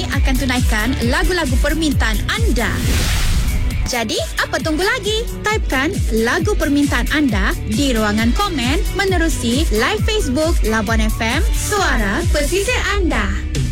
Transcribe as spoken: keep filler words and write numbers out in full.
kami akan tunaikan lagu-lagu permintaan anda. Jadi, apa tunggu lagi? Typekan lagu permintaan anda di ruangan komen menerusi live Facebook Labuan F M, suara pesisir anda.